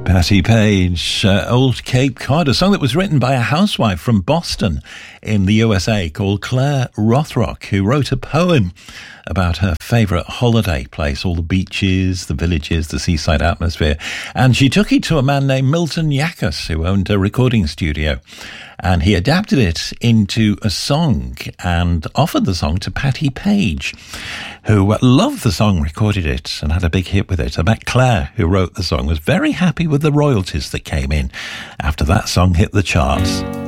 Patti Page, Old Cape Cod, a song that was written by a housewife from Boston in the USA called Claire Rothrock, who wrote a poem about her favourite holiday place, all the beaches, the villages, the seaside atmosphere. And she took it to a man named Milton Yakus, who owned a recording studio. And he adapted it into a song and offered the song to Patti Page, who loved the song, recorded it, and had a big hit with it. I bet Claire, who wrote the song, was very happy with the royalties that came in after that song hit the charts.